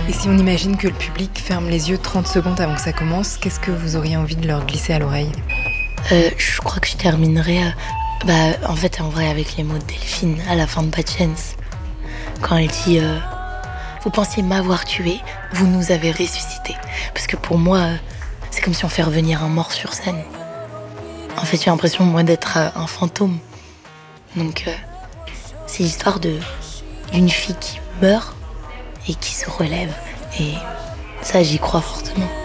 Et si on imagine que le public ferme les yeux 30 secondes avant que ça commence, qu'est-ce que vous auriez envie de leur glisser à l'oreille ? Je crois que je terminerai, en fait, en vrai, avec les mots de Delphine à la fin de Bad Chance. Quand elle dit vous pensiez m'avoir tué, vous nous avez ressuscité. Parce que pour moi, c'est comme si on fait revenir un mort sur scène. En fait, j'ai l'impression, moi, d'être un fantôme. Donc, c'est l'histoire d'une fille qui meurt et qui se relève. Et ça, j'y crois fortement.